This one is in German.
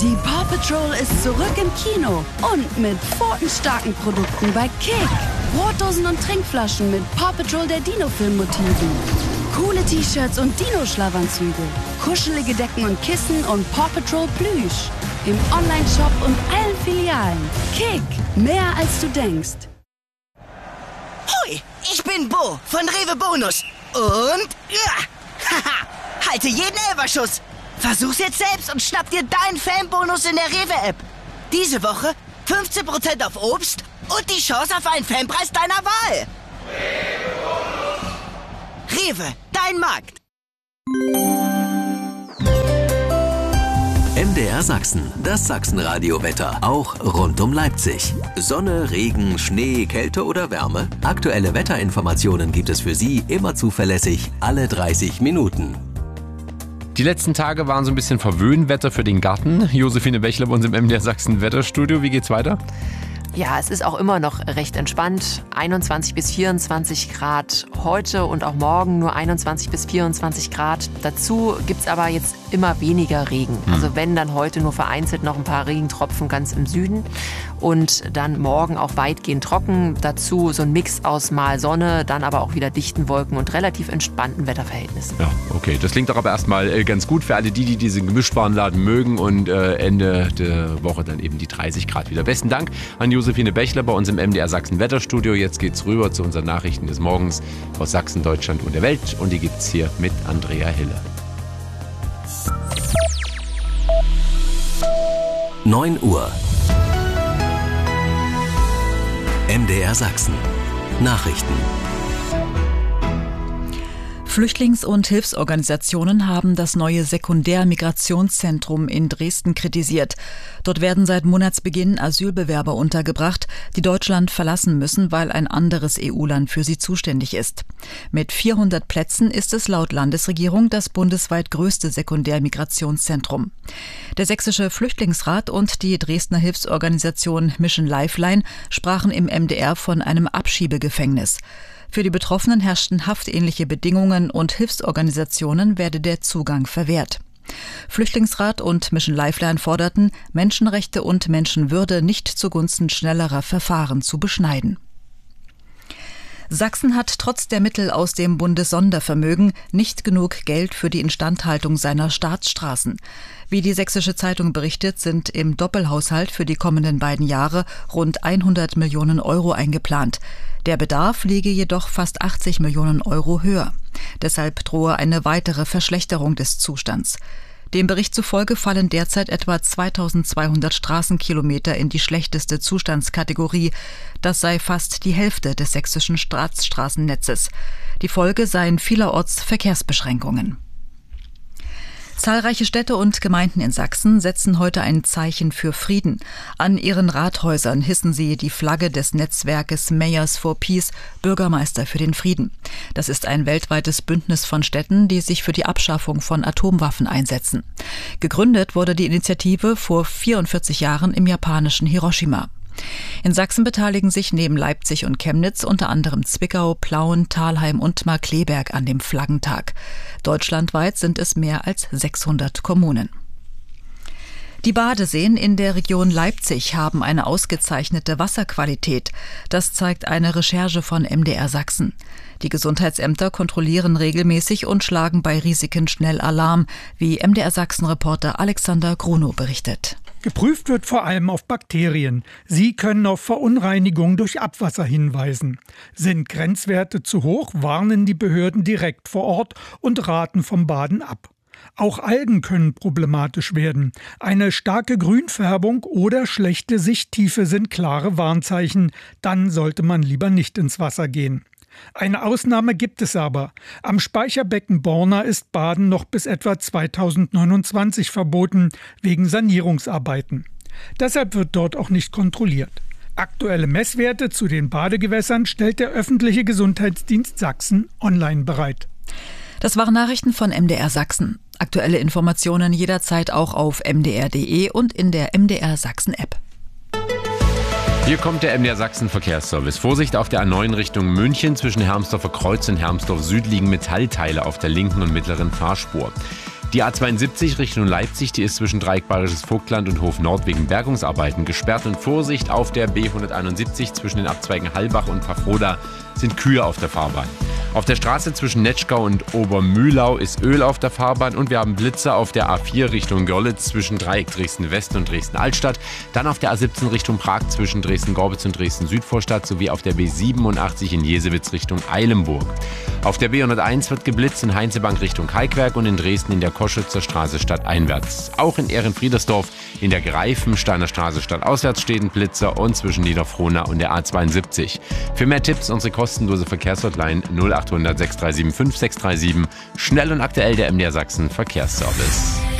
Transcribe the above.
Die Paw Patrol ist zurück im Kino und mit pfotenstarken Produkten bei Kick. Brotdosen und Trinkflaschen mit Paw Patrol der Dino-Film-Motiven. Coole T-Shirts und Dino-Schlafanzüge. Kuschelige Decken und Kissen und Paw Patrol Plüsch. Im Online-Shop und allen Filialen. Kick, mehr als du denkst. Hoi, ich bin Bo von Rewe Bonus. Und, haha, halte jeden Elferschuss. Versuch's jetzt selbst und schnapp dir deinen Fanbonus in der Rewe-App. Diese Woche 15% auf Obst und die Chance auf einen Fanpreis deiner Wahl. Rewe, dein Markt. MDR Sachsen, das Sachsenradio-Wetter, auch rund um Leipzig. Sonne, Regen, Schnee, Kälte oder Wärme? Aktuelle Wetterinformationen gibt es für Sie immer zuverlässig, alle 30 Minuten. Die letzten Tage waren so ein bisschen Verwöhnwetter für den Garten. Josephine Bächler bei uns im MDR Sachsen Wetterstudio. Wie geht's weiter? Ja, es ist auch immer noch recht entspannt. 21 bis 24 Grad heute und auch morgen nur 21 bis 24 Grad. Dazu gibt's aber jetzt immer weniger Regen. Also wenn, dann heute nur vereinzelt noch ein paar Regentropfen ganz im Süden. Und dann morgen auch weitgehend trocken. Dazu so ein Mix aus mal Sonne, dann aber auch wieder dichten Wolken und relativ entspannten Wetterverhältnissen. Ja, okay. Das klingt doch aber erstmal ganz gut für alle die diesen Gemischtwarenladen mögen und Ende der Woche dann eben die 30 Grad wieder. Besten Dank an Josephine Bächler bei uns im MDR Sachsen Wetterstudio. Jetzt geht's rüber zu unseren Nachrichten des Morgens aus Sachsen, Deutschland und der Welt. Und die gibt's hier mit Andrea Hille. 9 Uhr. MDR Sachsen. Nachrichten. Flüchtlings- und Hilfsorganisationen haben das neue Sekundärmigrationszentrum in Dresden kritisiert. Dort werden seit Monatsbeginn Asylbewerber untergebracht, die Deutschland verlassen müssen, weil ein anderes EU-Land für sie zuständig ist. Mit 400 Plätzen ist es laut Landesregierung das bundesweit größte Sekundärmigrationszentrum. Der Sächsische Flüchtlingsrat und die Dresdner Hilfsorganisation Mission Lifeline sprachen im MDR von einem Abschiebegefängnis. Für die Betroffenen herrschten haftähnliche Bedingungen und Hilfsorganisationen werde der Zugang verwehrt. Flüchtlingsrat und Mission Lifeline forderten, Menschenrechte und Menschenwürde nicht zugunsten schnellerer Verfahren zu beschneiden. Sachsen hat trotz der Mittel aus dem Bundessondervermögen nicht genug Geld für die Instandhaltung seiner Staatsstraßen. Wie die Sächsische Zeitung berichtet, sind im Doppelhaushalt für die kommenden beiden Jahre rund 100 Millionen Euro eingeplant. Der Bedarf liege jedoch fast 80 Millionen Euro höher. Deshalb drohe eine weitere Verschlechterung des Zustands. Dem Bericht zufolge fallen derzeit etwa 2200 Straßenkilometer in die schlechteste Zustandskategorie. Das sei fast die Hälfte des sächsischen Staatsstraßennetzes. Die Folge seien vielerorts Verkehrsbeschränkungen. Zahlreiche Städte und Gemeinden in Sachsen setzen heute ein Zeichen für Frieden. An ihren Rathäusern hissen sie die Flagge des Netzwerkes Mayors for Peace, Bürgermeister für den Frieden. Das ist ein weltweites Bündnis von Städten, die sich für die Abschaffung von Atomwaffen einsetzen. Gegründet wurde die Initiative vor 44 Jahren im japanischen Hiroshima. In Sachsen beteiligen sich neben Leipzig und Chemnitz unter anderem Zwickau, Plauen, Thalheim und Markkleeberg an dem Flaggentag. Deutschlandweit sind es mehr als 600 Kommunen. Die Badeseen in der Region Leipzig haben eine ausgezeichnete Wasserqualität. Das zeigt eine Recherche von MDR Sachsen. Die Gesundheitsämter kontrollieren regelmäßig und schlagen bei Risiken schnell Alarm, wie MDR Sachsen-Reporter Alexander Grunow berichtet. Geprüft wird vor allem auf Bakterien. Sie können auf Verunreinigungen durch Abwasser hinweisen. Sind Grenzwerte zu hoch, warnen die Behörden direkt vor Ort und raten vom Baden ab. Auch Algen können problematisch werden. Eine starke Grünfärbung oder schlechte Sichttiefe sind klare Warnzeichen. Dann sollte man lieber nicht ins Wasser gehen. Eine Ausnahme gibt es aber. Am Speicherbecken Borna ist Baden noch bis etwa 2029 verboten, wegen Sanierungsarbeiten. Deshalb wird dort auch nicht kontrolliert. Aktuelle Messwerte zu den Badegewässern stellt der öffentliche Gesundheitsdienst Sachsen online bereit. Das waren Nachrichten von MDR Sachsen. Aktuelle Informationen jederzeit auch auf mdr.de und in der MDR Sachsen App. Hier kommt der MDR Sachsen Verkehrsservice. Vorsicht auf der A9 Richtung München. Zwischen Hermsdorfer Kreuz und Hermsdorf Süd liegen Metallteile auf der linken und mittleren Fahrspur. Die A72 Richtung Leipzig, die ist zwischen Dreieck Bayerisches Vogtland und Hof Nord wegen Bergungsarbeiten gesperrt. Und Vorsicht auf der B171 zwischen den Abzweigen Hallbach und Pfaffroda sind Kühe auf der Fahrbahn. Auf der Straße zwischen Netschgau und Obermühlau ist Öl auf der Fahrbahn und wir haben Blitzer auf der A4 Richtung Görlitz zwischen Dreieck Dresden-West und Dresden-Altstadt. Dann auf der A17 Richtung Prag zwischen Dresden-Gorbitz und Dresden-Südvorstadt sowie auf der B87 in Jesewitz Richtung Eilenburg. Auf der B101 wird geblitzt in Heinzebank Richtung Kalkwerk und in Dresden in der Koschützer Straße stadteinwärts. Auch in Ehrenfriedersdorf in der Greifensteiner Straße stadtauswärts steht ein Blitzer und zwischen Niederfrohna und der A72. Für mehr Tipps unsere kostenlose Verkehrshotline 0800 6375 637. Schnell und aktuell der MDR Sachsen Verkehrsservice.